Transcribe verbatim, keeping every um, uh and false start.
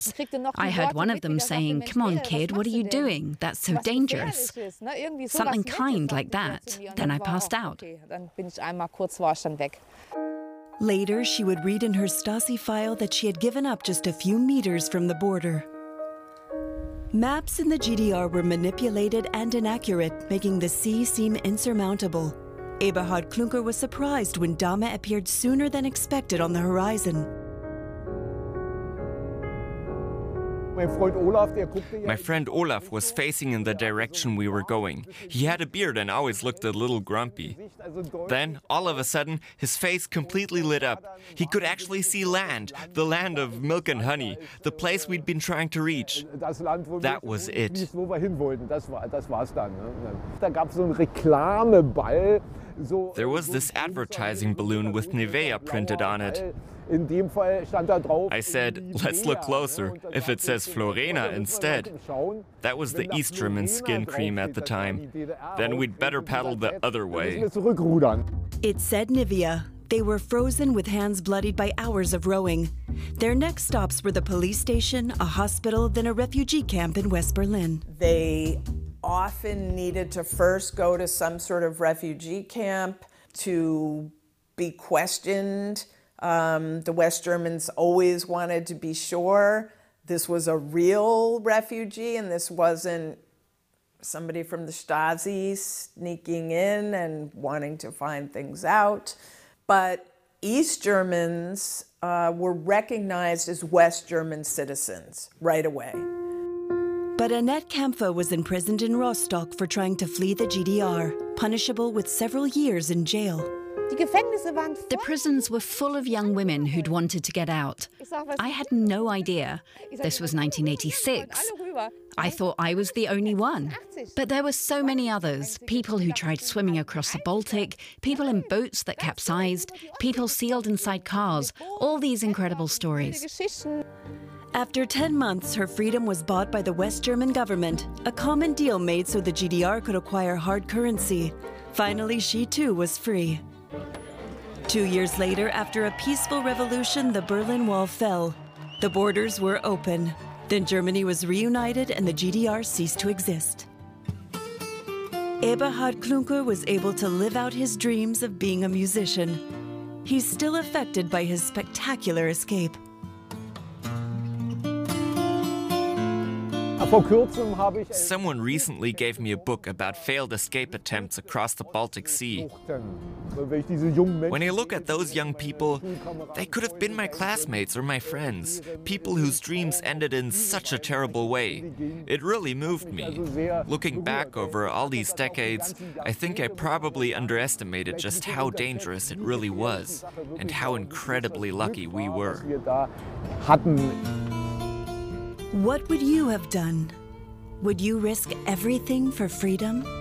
I heard one of them saying, "Come on, kid, what are you doing? That's so dangerous." Something kind like that. Then I passed out. Later, she would read in her Stasi file that she had given up just a few meters from the border. Maps in the G D R were manipulated and inaccurate, making the sea seem insurmountable. Eberhard Klunker was surprised when Dahme appeared sooner than expected on the horizon. My friend Olaf was facing in the direction we were going. He had a beard and always looked a little grumpy. Then, all of a sudden, his face completely lit up. He could actually see land, the land of milk and honey, the place we'd been trying to reach. That was it. There was this advertising balloon with Nivea printed on it. I said, let's look closer, if it says Florena instead. That was the East German skin cream at the time. Then we'd better paddle the other way. It said Nivea. They were frozen with hands bloodied by hours of rowing. Their next stops were the police station, a hospital, then a refugee camp in West Berlin. They often needed to first go to some sort of refugee camp to be questioned. Um, the West Germans always wanted to be sure this was a real refugee and this wasn't somebody from the Stasi sneaking in and wanting to find things out. But East Germans uh, were recognized as West German citizens right away. But Annette Kampfer was imprisoned in Rostock for trying to flee the G D R, punishable with several years in jail. The prisons were full of young women who'd wanted to get out. I had no idea. This was nineteen eighty-six. I thought I was the only one. But there were so many others. People who tried swimming across the Baltic, people in boats that capsized, people sealed inside cars. All these incredible stories. After ten months, her freedom was bought by the West German government, a common deal made so the G D R could acquire hard currency. Finally, she too was free. Two years later, after a peaceful revolution, the Berlin Wall fell. The borders were open. Then Germany was reunited and the G D R ceased to exist. Eberhard Klunker was able to live out his dreams of being a musician. He's still affected by his spectacular escape. Someone recently gave me a book about failed escape attempts across the Baltic Sea. When I look at those young people, they could have been my classmates or my friends, people whose dreams ended in such a terrible way. It really moved me. Looking back over all these decades, I think I probably underestimated just how dangerous it really was, and how incredibly lucky we were. What would you have done? Would you risk everything for freedom?